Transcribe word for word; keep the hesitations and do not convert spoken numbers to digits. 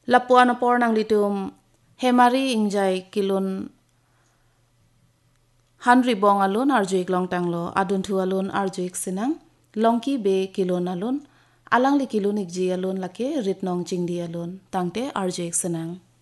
lapuan por nang litum hemari ingjai kilun hanri bong alun arjuik long tanglo adun thu alun arjuik sinang longki be kilun alun alang li kilun ikji alun lake ritnong jingdi alun tangte arjuik sinang